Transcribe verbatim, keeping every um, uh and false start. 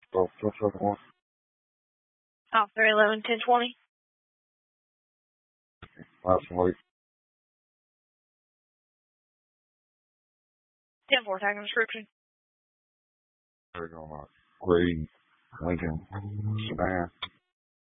Oh, what's up, one? Oh, three eleven ten twenty. Last week. ten four, tagging description. They're going to grade Lincoln sedan.